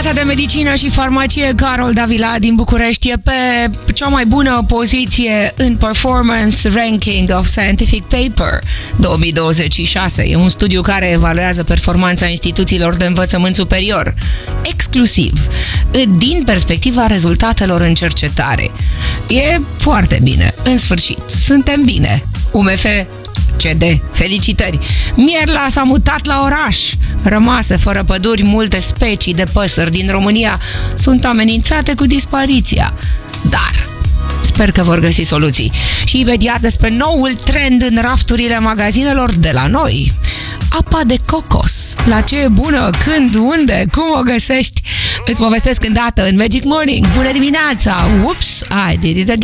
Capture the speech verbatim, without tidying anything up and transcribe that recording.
Facultatea de Medicină și Farmacie Carol Davila din București e pe cea mai bună poziție în Performance Ranking of Scientific Paper două mii douăzeci și șase. E un studiu care evaluează performanța instituțiilor de învățământ superior, exclusiv din perspectiva rezultatelor în cercetare. E foarte bine, în sfârșit, suntem bine. U M F C D, felicitări! Mierla s-a mutat la oraș. Rămase fără păduri, multe specii de păsări din România sunt amenințate cu dispariția. Dar sper că vor găsi soluții. Și imediat despre noul trend în rafturile magazinelor de la noi. Apa de cocos. La ce e bună? Când? Unde? Cum o găsești? Îți povestesc îndată în Magic Morning. Bună dimineața! Ups! I did it again.